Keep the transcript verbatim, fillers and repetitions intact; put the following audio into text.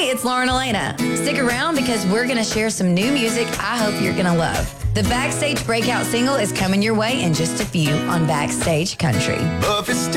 it's Lauren Elena. Stick around because we're going to share some new music I hope you're going to love. The Backstage Breakout single is coming your way in just a few on Backstage Country. Buffy